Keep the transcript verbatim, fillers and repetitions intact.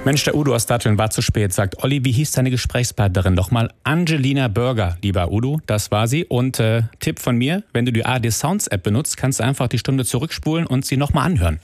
Mensch, der Udo aus Datteln war zu spät, sagt Olli. Wie hieß deine Gesprächspartnerin nochmal? Angelina Burger, lieber Udo, das war sie. Und äh, Tipp von mir, wenn du die A R D Sounds App benutzt, kannst du einfach die Stunde zurückspulen und sie nochmal anhören.